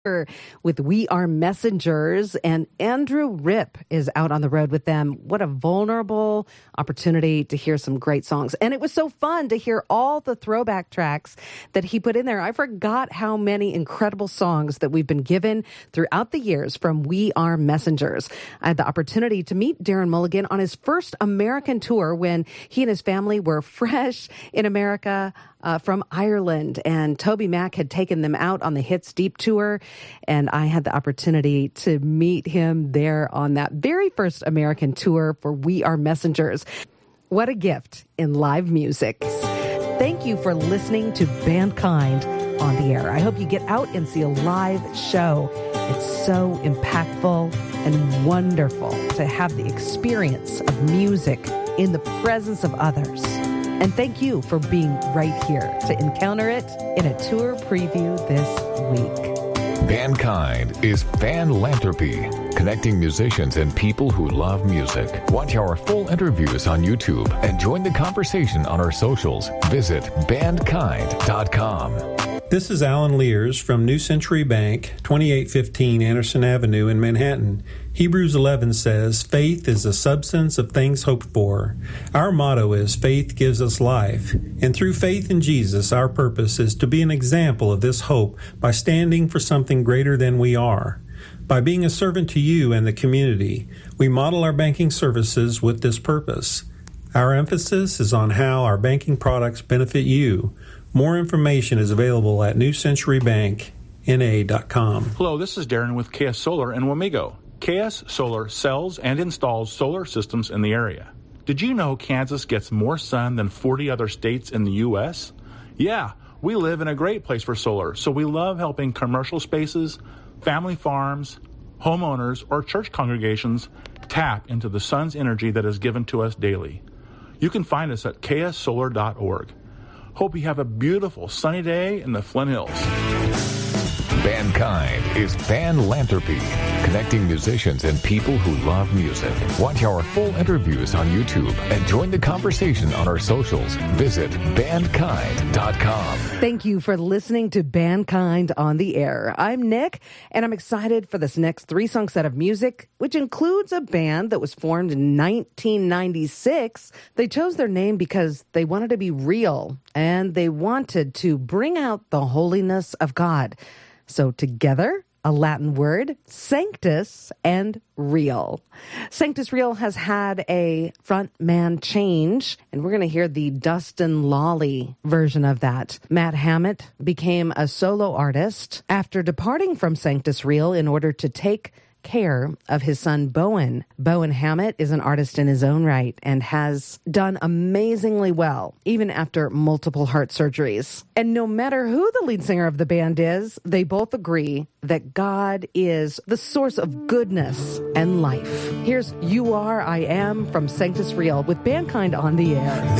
with We Are Messengers, and Andrew Ripp is out on the road with them. What a vulnerable opportunity to hear some great songs. And it was so fun to hear all the throwback tracks that he put in there. I forgot how many incredible songs that we've been given throughout the years from We Are Messengers. I had the opportunity to meet Darren Mulligan on his first American tour when he and his family were fresh in America from Ireland, and Toby Mac had taken them out on the Hits Deep tour, and I had the opportunity to meet him there on that very first American tour for We Are Messengers. What a gift in live music. Thank you for listening to Bandkind on the Air. I hope you get out and see a live show. It's so impactful and wonderful to have the experience of music in the presence of others. And thank you for being right here to encounter it in a tour preview this week. Bandkind is Fanlanthropy, connecting musicians and people who love music. Watch our full interviews on YouTube and join the conversation on our socials. Visit bandkind.com. This is Alan Lears from New Century Bank, 2815 Anderson Avenue in Manhattan. Hebrews 11 says, faith is the substance of things hoped for. Our motto is, faith gives us life. And through faith in Jesus, our purpose is to be an example of this hope by standing for something greater than we are. By being a servant to you and the community, we model our banking services with this purpose. Our emphasis is on how our banking products benefit you. More information is available at newcenturybankna.com. Hello, this is Darren with KS Solar in Wamego. KS Solar sells and installs solar systems in the area. Did you know Kansas gets more sun than 40 other states in the U.S.? Yeah, we live in a great place for solar, so we love helping commercial spaces, family farms, homeowners, or church congregations tap into the sun's energy that is given to us daily. You can find us at kssolar.org. Hope you have a beautiful sunny day in the Flint Hills. Bandkind is Fanlanthropy, connecting musicians and people who love music. Watch our full interviews on YouTube and join the conversation on our socials. Visit bandkind.com. Thank you for listening to Bandkind on the Air. I'm Nick, and I'm excited for this next 3-song set of music, which includes a band that was formed in 1996. They chose their name because they wanted to be real, and they wanted to bring out the holiness of God. So together, a Latin word, sanctus and real. Sanctus Real has had a frontman change, and we're going to hear the Dustin Lawley version of that. Matt Hammett became a solo artist after departing from Sanctus Real in order to take care of his son Bowen. Bowen Hammett is an artist in his own right and has done amazingly well, even after multiple heart surgeries. And no matter who the lead singer of the band is, they both agree that God is the source of goodness and life. Here's You Are, I Am from Sanctus Real with Bandkind on the Air.